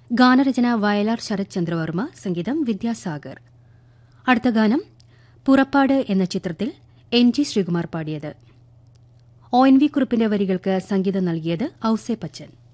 ഗാനരചന വയലാർ ശരത് ചന്ദ്രവർമ്മ, സംഗീതം വിദ്യാസാഗർ. അടുത്ത ഗാനം പുറപ്പാട് എന്ന ചിത്രത്തിൽ എൻ.ജി. ശ്രീകുമാർ പാടിയത്. ഒ.എൻ.വി. കുറുപ്പിന്റെ വരികൾക്ക് സംഗീതം നൽകിയത് ഔസേ പച്ചൻ.